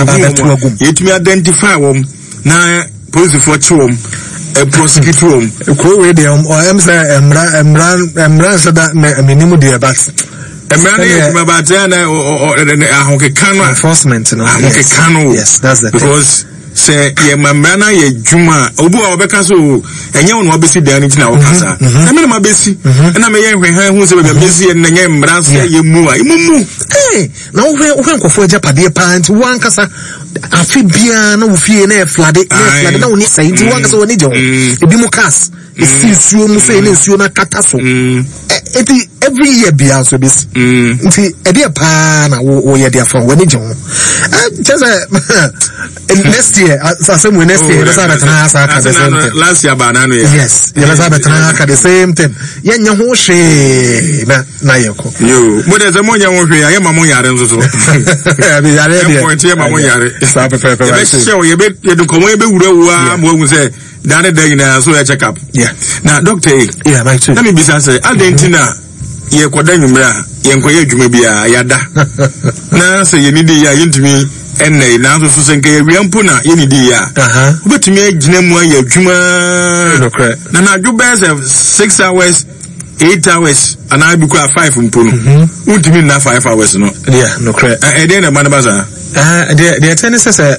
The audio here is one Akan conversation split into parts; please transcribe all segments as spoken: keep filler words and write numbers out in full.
It me identify them. Now, police for chum, a prosecutor, a crow radio, or I'm saying, Emran, Emran said that minimum dear, but a man about Jana or a canoe enforcement, yes, that's the because. Say ye mamana ye juma obu a obeka so enye won obesi dan ni na okasa na me ma besi na me ye hwen hu se be besi na nye mbran se ye mu a imumu eh na wo hwen wo nkofo agapade pa nti wan kasa afi bia na wo fie na e flade na flade na woni sai nti wan kasa woni je ho ebi mu kas esi suo mu se na suo na kata so eti every year bia so besi nti e dia pa na wo ye dia fa woni je ho just next year so some next year let's have the same thing last year banana yes let's have the same thing ye nya ho hwe na na yeko yo mo de mo nya ho hwe ya ma mo yare nso so be yare be point ye ma mo yare sa pepe pepe right so ye be ye do komo ye be wura wa mo hu say dane day na so ya check up yeah na doctor yeah my too let me be say adentina ye koda nwumra ye nkoye adwuma bia yada na say ye ni dey ya yintumi enne na so so senke ye wiampo na ye ni dey ya aha obetumi agina mu ya adwuma na na adwo be six hours eight hours and I be quite five mpo no untimi na five hours no yeah no credit e dey na man baza ah the the tennis say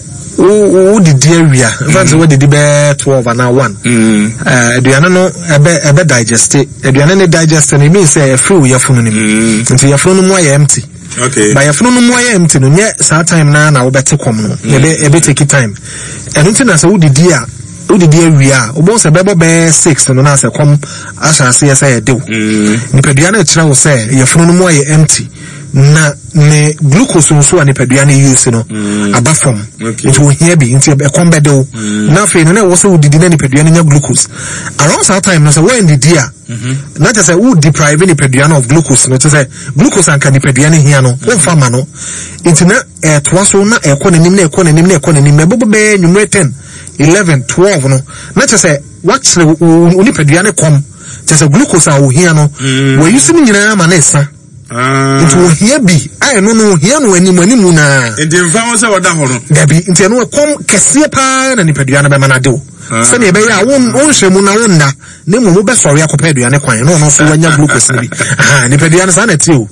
wo di dia wia in fact we di be twelve and one mm eh aduane no ebe ebe digest aduane ne digest no mean say free your phone no nti your phone no mo empty okay by your phone no mo empty no nye sa time na na wo beti kom no ebe ebe take time eno nti na say wo di dia wo di dia wia obo say bebo be six no na say kom asha say say dew ni peduane kira wo say your phone no mo empty na ne glucose nso ani peduane use no aba from it will here be into e come bedo na fe no na wo se udidi na ni peduane nya glucose around that time no say when the dia na just say who deprive ni peduane of glucose no to say glucose an kan ni peduane hia no wo fa ma no intina e to so na e ko nanim na e ko nanim na e ko nanim me bobo be nyumre ten eleven twelve no na just say what uni peduane kom just say glucose a wo hia no we use ni nyina ma na esa ah it will here be I no no here no ani mani mu na enti mfa won se woda ho no dabi enti no kom kese pa na ni peduane be mana de o se ne be ya won won hwemu na won na ne mu be sori akopa peduane kwan no no so wanya glucose ni ah ni peduane sa na ti o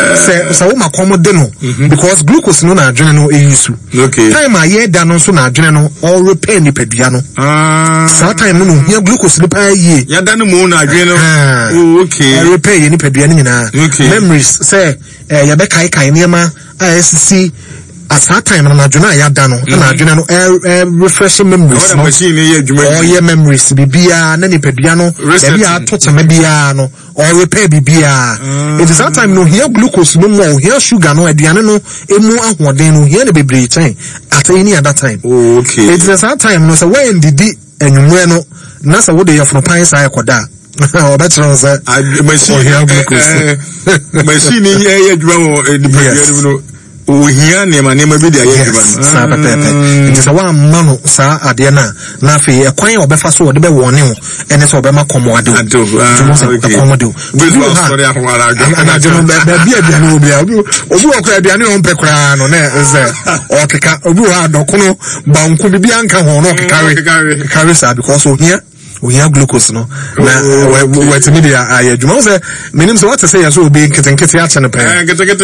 se se wo makom de no because glucose no na adwene no e use okay time aye da no so na adwene no all repair ni peduane ah sa time no here glucose ni pa ye ya da no mu na adwene no okay repair ni peduane nyina memories say eh ya be kai kai niema a sc at that time na adwena ya da no na adwena no eh refresh memories no machine ye adwuma oh yeah memories bibia na ni pedua no bibia totema bibia no or repair bibia it is that time no here glucose no more here sugar no aduane no emu ahoden no here na bebre chain at any other time okay it is that time no say when did enwumre no na say wo dey from pan sai akoda o better say machine here glucose machine ye adwuma the pedua no o hia ne ma ne ma bi dia ye diba no sa pepepe nti sa wa ma no sa ade na na afi e kwan obefa so de be wone ho ene so obema komoade o to so komoade o bi so sorry ahwara ana je no be bia bia no bia obi obi okra bia ne on pekra no na ze o keka obi ha dokono banku bi bia nka ho no kekare kekare sa because o hia we have glucose no na we to media aye djuma say menim so what to say ya so be nkete nkete acha no pe eh nkete nkete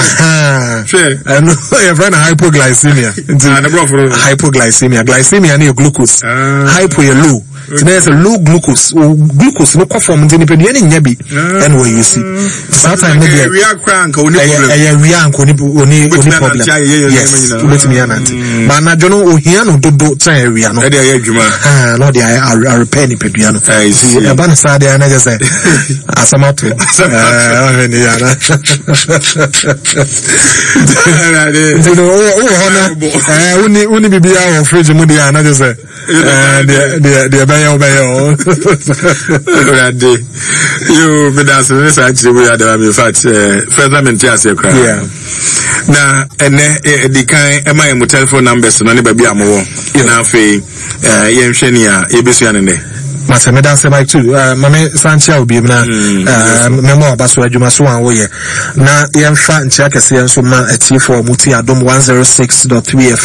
sure and your friend hypoglycemia hypoglycemia glycemia na glucose hypo ya low there's a low glucose glucose no form nti ni pedua ni nya bi and when you see that time maybe we are crank oni problem eh we are oni oni oni problem yes let me anant but na jono ohia no dodo try area no e dey adwuma ah no dey I repair ni pedua no see e ban sa dey na just say asamato eh ni ya na you know oh hona eh uni uni bibia o fridge mu dey na just say eh dey dey by your by your already you be that so actually we are the in fact further maintain say cry yeah na ene the kind e my telephone numbers no ne ba bia mo na fe eh ye nhwe ni a ye besu ane ne masa me dan se by two mame santia obi na eh memo abaso adwuma so an wo ye na ye mfa ntia kese enso ma atie for muti adom one oh six point three F